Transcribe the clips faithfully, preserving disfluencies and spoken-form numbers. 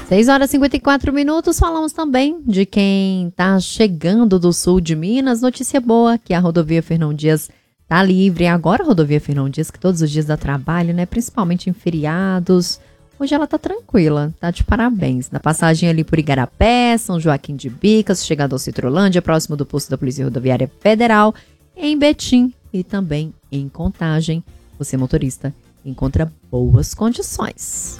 seis horas e cinquenta e quatro minutos, falamos também de quem está chegando do sul de Minas. Notícia boa, que a rodovia Fernão Dias está livre. Agora a rodovia Fernão Dias, que todos os dias dá trabalho, né? Principalmente em feriados. Hoje ela está tranquila, tá de parabéns. Na passagem ali por Igarapé, São Joaquim de Bicas, chegando ao Citrolândia, próximo do posto da Polícia Rodoviária Federal, em Betim e também em Contagem. Você, motorista, encontra boas condições.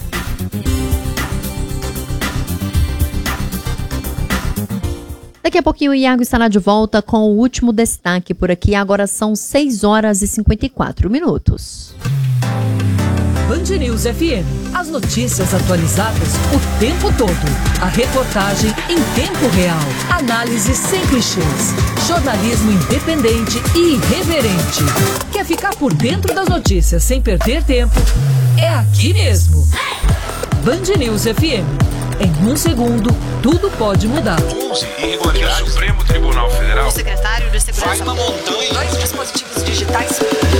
Daqui a pouquinho o Iago estará de volta com o último destaque por aqui. Agora são seis horas e cinquenta e quatro minutos. Band News F M. As notícias atualizadas o tempo todo. A reportagem em tempo real. Análise sem clichês. Jornalismo independente e irreverente. Quer ficar por dentro das notícias sem perder tempo? É aqui mesmo. Band News F M. Em um segundo, tudo pode mudar. onze irregularidades. O Supremo Tribunal Federal. O secretário de Segurança. Vai na montanha. Dois dispositivos digitais.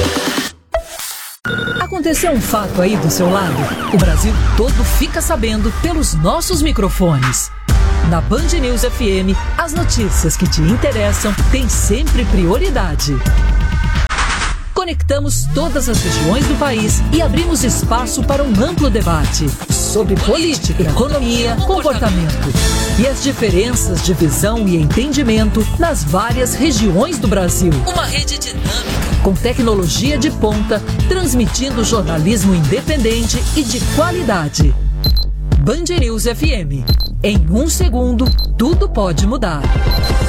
Aconteceu um fato aí do seu lado? O Brasil todo fica sabendo pelos nossos microfones. Na Band News F M, as notícias que te interessam têm sempre prioridade. Conectamos todas as regiões do país e abrimos espaço para um amplo debate sobre política, economia, comportamento e as diferenças de visão e entendimento nas várias regiões do Brasil. Uma rede dinâmica, com tecnologia de ponta, transmitindo jornalismo independente e de qualidade. Band News F M. Em um segundo, tudo pode mudar.